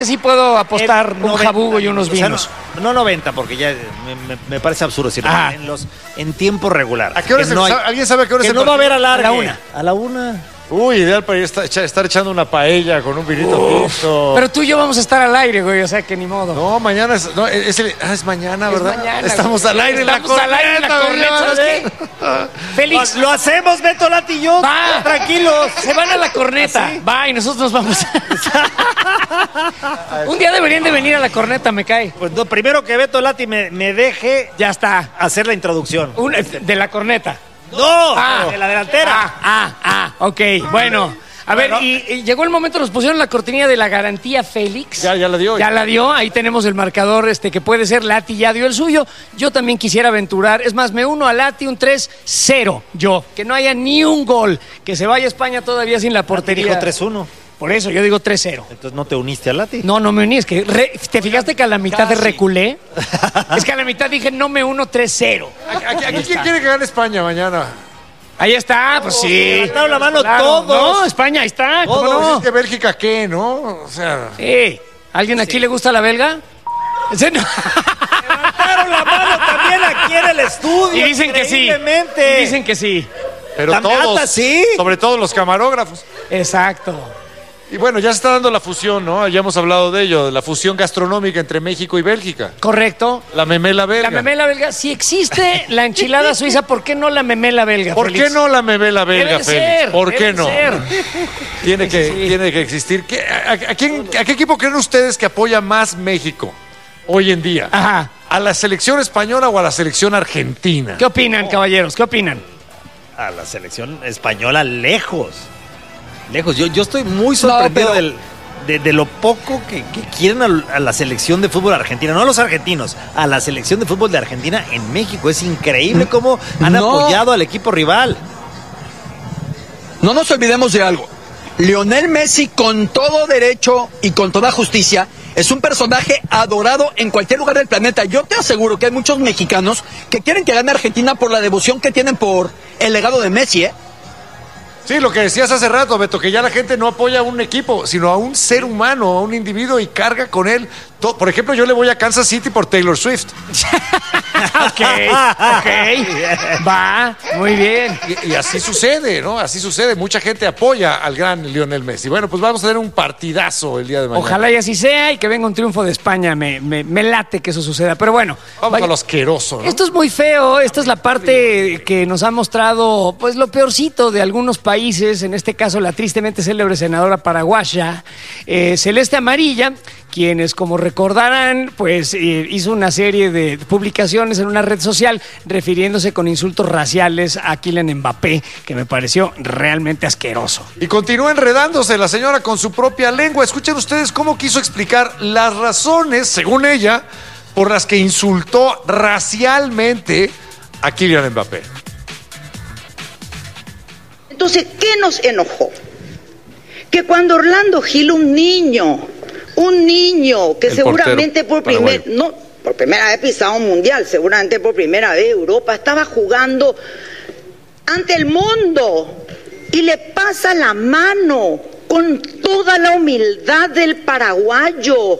Sí puedo apostar un jabugo y unos vinos. O sea, no 90, porque ya me parece absurdo decirlo. En tiempo regular. ¿A qué hora ¿Alguien sabe a qué hora que no va a haber alargue? A la 1. A la 1. Uy, ideal para estar echando una paella con un vinito tinto. Pero tú y yo vamos a estar al aire, güey, o sea que ni modo. No, mañana es mañana, ¿verdad? Mañana, estamos al aire en la corneta, ¿sabes qué? Félix, Lo hacemos, Beto Lati y yo. Va, Tranquilos. se van a la corneta. ¿Sí? Va, y nosotros nos vamos. Un día deberían de venir a la corneta, me cae. Pues no, primero que Beto Lati me deje ya está hacer la introducción. De la corneta. No, de la delantera. Ok, bueno. A ver, y llegó el momento, nos pusieron la cortinilla de la garantía Félix. Ya la dio. Ya la dio, ahí tenemos el marcador que puede ser. Lati ya dio el suyo. Yo también quisiera aventurar, es más, me uno a Lati, un 3-0. Yo, que no haya ni un gol, que se vaya a España todavía sin la portería. Lati dijo 3-1. Por eso, yo digo 3-0. Entonces, ¿no te uniste a Lati? No me uní, es que ¿te fijaste que a la mitad de reculé? Es que a la mitad dije, no me uno 3-0. ¿Aquí quién quiere que gane España mañana? Ahí está, pues sí. Levantaron la mano todos. No, España, ahí está. ¿Cómo no? Es que Bélgica, ¿qué, no? O sea... ¿Alguien aquí le gusta la belga? Levantaron la mano también aquí en el estudio. Y dicen que sí. Dicen que sí. Pero todos, sí. Sobre todo los camarógrafos. Exacto. Y bueno, ya se está dando la fusión, ¿no? Ya hemos hablado de ello, la fusión gastronómica entre México y Bélgica. Correcto. La memela belga. La memela belga. Si existe la enchilada suiza, ¿por qué no la memela belga, ¿Por Félix? qué no la memela belga, Félix? ¿Por qué no? Tiene que existir. ¿A qué equipo creen ustedes que apoya más México hoy en día? Ajá. ¿A la selección española o a la selección argentina? ¿Qué opinan, caballeros? ¿Qué opinan? A la selección española lejos. Yo estoy muy sorprendido de lo poco que quieren a la selección de fútbol argentina. No a los argentinos, a la selección de fútbol de Argentina en México. Es increíble cómo han apoyado al equipo rival. No nos olvidemos de algo. Lionel Messi, con todo derecho y con toda justicia, es un personaje adorado en cualquier lugar del planeta. Yo te aseguro que hay muchos mexicanos que quieren que gane Argentina por la devoción que tienen por el legado de Messi, ¿eh? Sí, lo que decías hace rato, Beto, que ya la gente no apoya a un equipo, sino a un ser humano, a un individuo y carga con él. Por ejemplo, yo le voy a Kansas City por Taylor Swift. Ok. Va, muy bien. Y así sucede, ¿no? Así sucede. Mucha gente apoya al gran Lionel Messi. Bueno, pues vamos a tener un partidazo el día de mañana. Ojalá y así sea y que venga un triunfo de España. Me late que eso suceda. Pero bueno. Vamos a lo asqueroso, ¿no? Esto es muy feo. Esta es la parte que nos ha mostrado, pues, lo peorcito de algunos países. En este caso, la tristemente célebre senadora paraguaya, Celeste Amarilla, quienes, como recordarán, pues hizo una serie de publicaciones en una red social refiriéndose con insultos raciales a Kylian Mbappé, que me pareció realmente asqueroso. Y continúa enredándose la señora con su propia lengua. Escuchen ustedes cómo quiso explicar las razones, según ella, por las que insultó racialmente a Kylian Mbappé. Entonces, ¿qué nos enojó? Que cuando Orlando Gil, un niño que el seguramente por primera vez pisado un mundial, seguramente por primera vez Europa, estaba jugando ante el mundo y le pasa la mano con toda la humildad del paraguayo,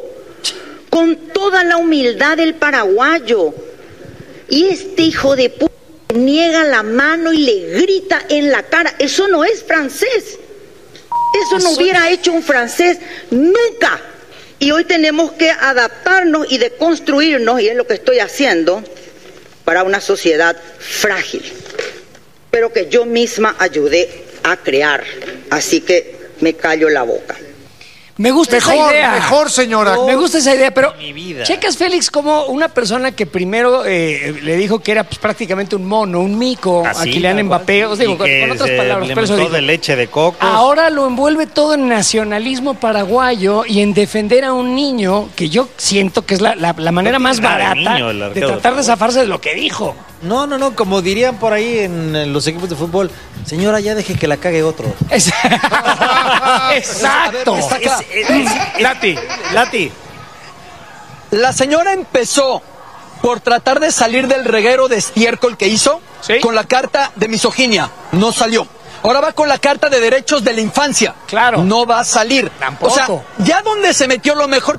y este hijo de puta niega la mano y le grita en la cara. Eso no es francés. Eso no hubiera hecho un francés nunca. Y hoy tenemos que adaptarnos y deconstruirnos, y es lo que estoy haciendo, para una sociedad frágil, pero que yo misma ayudé a crear. Así que me callo la boca. Me gusta esa idea. Mejor, señora. Me gusta esa idea, pero checas, Félix, como una persona que primero le dijo que era, pues, prácticamente un mono, un mico a Kylian Mbappé. Os digo, con otras palabras. Le metió de leche de coco. Ahora lo envuelve todo en nacionalismo paraguayo y en defender a un niño, que yo siento que es la manera más barata de tratar de zafarse de lo que dijo. No, como dirían por ahí en los equipos de fútbol, señora, ya deje que la cague otro. Exacto. Lati. La señora empezó por tratar de salir del reguero de estiércol que hizo, ¿sí?, con la carta de misoginia. No salió. Ahora va con la Carta de Derechos de la Infancia. Claro. No va a salir. Tampoco. O sea, ya donde se metió lo mejor